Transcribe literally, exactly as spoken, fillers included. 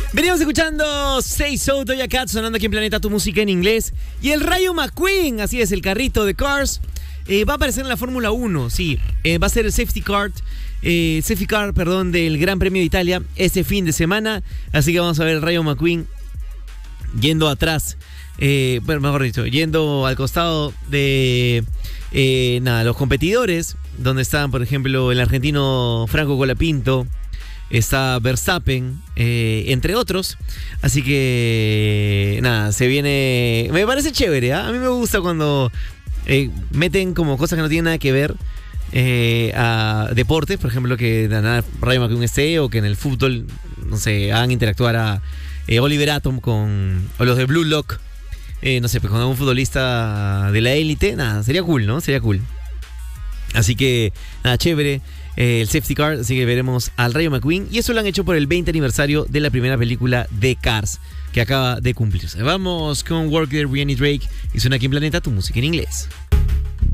Venimos escuchando Say So, Doja Cat, sonando aquí en Planeta Tu Música en inglés. Y el Rayo McQueen, así es, el carrito de Cars, eh, va a aparecer en la Fórmula uno, sí. Eh, va a ser el safety car, eh, safety car, perdón, del Gran Premio de Italia este fin de semana. Así que vamos a ver el Rayo McQueen yendo atrás, eh, bueno, mejor dicho, yendo al costado de eh, nada, los competidores, donde están, por ejemplo, el argentino Franco Colapinto. Está Verstappen, eh, entre otros. Así que, nada, se viene... Me parece chévere, ¿eh? A mí me gusta cuando eh, meten como cosas que no tienen nada que ver eh, a deportes. Por ejemplo, que nada, Rayo McQueen esté, o que en el fútbol, no sé, hagan interactuar a eh, Oliver Atom con... o los de Blue Lock. Eh, no sé, pues con algún futbolista de la élite. Nada, sería cool, ¿no? Sería cool. Así que, nada, chévere. Eh, el safety car, así que veremos al Rayo McQueen. Y eso lo han hecho por el veinte aniversario de la primera película de Cars, que acaba de cumplirse. Vamos con Work de Rihanna y Drake, y suena aquí en Planeta Tu Música en inglés.